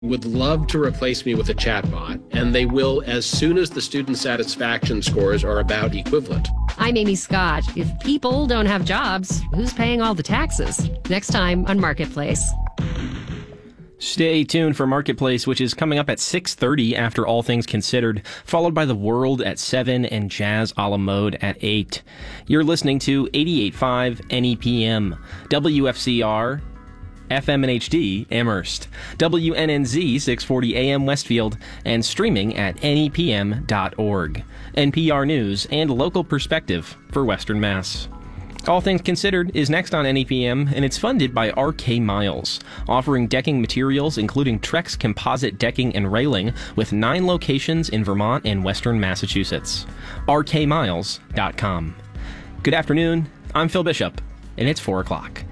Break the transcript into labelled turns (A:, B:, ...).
A: would love to replace me with a chatbot, and they will as soon as the student satisfaction scores are about equivalent.
B: I'm Amy Scott. If people don't have jobs, who's paying all the taxes? Next time on Marketplace.
C: Stay tuned for Marketplace, which is coming up at 6:30 after All Things Considered, followed by The World at 7 and Jazz a la Mode at 8. You're listening to 88.5 NEPM, WFCR, FM and HD, Amherst, WNNZ 640 AM Westfield, and streaming at nepm.org. NPR News and local perspective for Western Mass. All Things Considered is next on NEPM, and it's funded by RK Miles, offering decking materials including Trex composite decking and railing with 9 locations in Vermont and Western Massachusetts. rkmiles.com. Good afternoon, I'm Phil Bishop, and it's 4 o'clock.